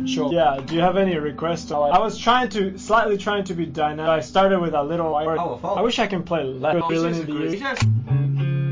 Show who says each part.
Speaker 1: choke. Yeah, do you have any requests? I was slightly trying to be dynamic. I started with a little. I wish I can play left villain in the